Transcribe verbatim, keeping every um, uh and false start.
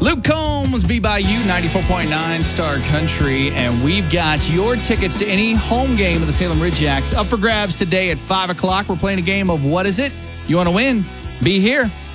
Luke Combs, Be By You, ninety-four point nine Star Country. And we've got your tickets to any home game of the Salem Ridgeacs up for grabs today at five o'clock. We're playing a game of What Is It? You want to win? Be here.